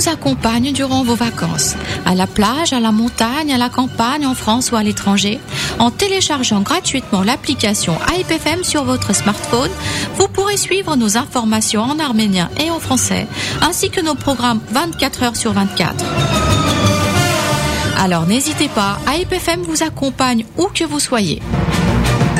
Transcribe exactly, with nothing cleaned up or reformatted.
nous accompagne durant vos vacances, à la plage, à la montagne, à la campagne, en France ou à l'étranger. En téléchargeant gratuitement l'application A I P F M sur votre smartphone, vous pourrez suivre nos informations en arménien et en français, ainsi que nos programmes vingt-quatre heures sur vingt-quatre. Alors n'hésitez pas, A I P F M vous accompagne où que vous soyez.